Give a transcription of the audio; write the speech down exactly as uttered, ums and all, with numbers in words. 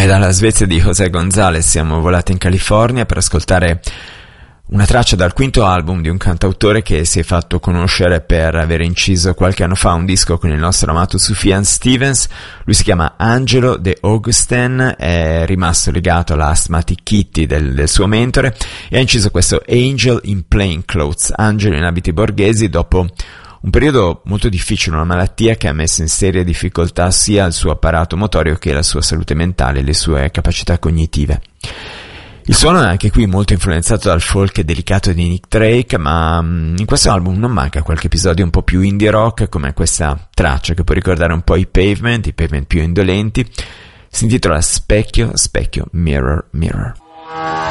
dalla Svezia di José González siamo volati in California per ascoltare una traccia dal quinto album di un cantautore che si è fatto conoscere per aver inciso qualche anno fa un disco con il nostro amato Sufjan Stevens. Lui si chiama Angelo De Augustin, è rimasto legato alla Asthmatic Kitty del, del suo mentore e ha inciso questo Angel in Plain Clothes, angelo in abiti borghesi, dopo un periodo molto difficile, una malattia che ha messo in seria difficoltà sia il suo apparato motorio che la sua salute mentale e le sue capacità cognitive. Il suono è anche qui molto influenzato dal folk delicato di Nick Drake, ma in questo album non manca qualche episodio un po' più indie rock, come questa traccia che può ricordare un po' i Pavement, i Pavement più indolenti. Si intitola Specchio, Specchio, Mirror, Mirror.